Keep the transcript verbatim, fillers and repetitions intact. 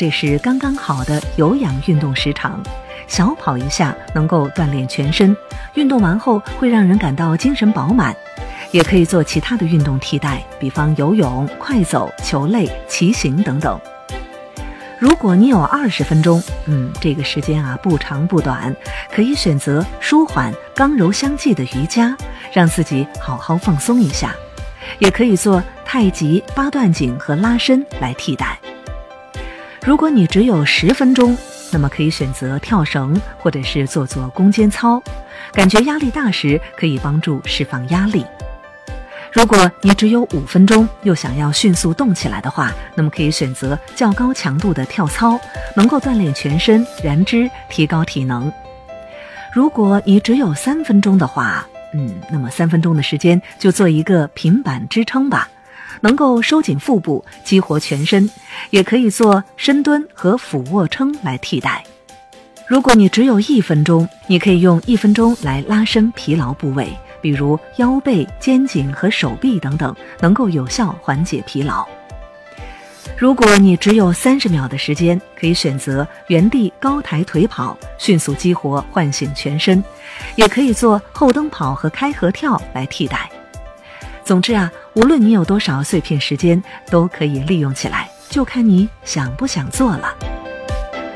这是刚刚好的有氧运动时长。小跑一下能够锻炼全身，运动完后会让人感到精神饱满。也可以做其他的运动替代，比方游泳、快走、球类、骑行等等。如果你有二十分钟，嗯，这个时间啊不长不短，可以选择舒缓、刚柔相济的瑜伽，让自己好好放松一下。也可以做太极、八段锦和拉伸来替代。如果你只有十分钟，那么可以选择跳绳，或者是做做弓肩操，感觉压力大时可以帮助释放压力。如果你只有五分钟，又想要迅速动起来的话，那么可以选择较高强度的跳操，能够锻炼全身、燃脂，提高体能。如果你只有三分钟的话，嗯，那么三分钟的时间就做一个平板支撑吧，能够收紧腹部，激活全身，也可以做深蹲和俯卧撑来替代。如果你只有一分钟，你可以用一分钟来拉伸疲劳部位，比如腰背、肩颈和手臂等等，能够有效缓解疲劳。如果你只有三十秒的时间，可以选择原地高抬腿跑，迅速激活唤醒全身，也可以做后蹬跑和开合跳来替代。总之啊，无论你有多少碎片时间，都可以利用起来，就看你想不想做了。